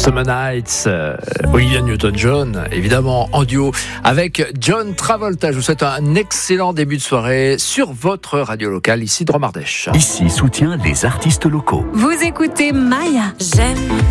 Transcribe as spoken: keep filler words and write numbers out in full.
Summer Nights, euh, Olivia Newton-John, évidemment en duo avec John Travolta. Je vous souhaite un excellent début de soirée sur votre radio locale ici de Romardèche. Ici soutient les artistes locaux. Vous écoutez Maya. J'aime